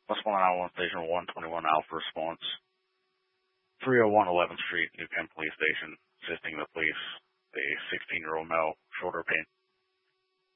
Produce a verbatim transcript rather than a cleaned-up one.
Westmoreland nine one one Station one twenty-one Alpha Response. three oh one eleventh Street, New Kent Police Station, assisting the police. A sixteen-year-old male, shoulder pain.